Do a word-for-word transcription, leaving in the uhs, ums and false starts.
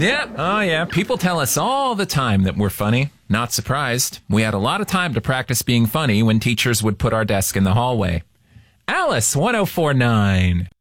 Yeah, oh yeah. People tell us all the time that we're funny. Not surprised. We had a lot of time to practice being funny when teachers would put our desk in the hallway. Alice, one oh four point nine.